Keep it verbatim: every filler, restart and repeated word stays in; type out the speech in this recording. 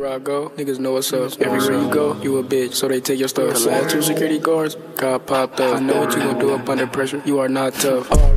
Everywhere I go, niggas know what's up. Everywhere you go, you a bitch, so they take your stuff. All two security guards got popped up. I know what you gon' do up under pressure. You are not tough.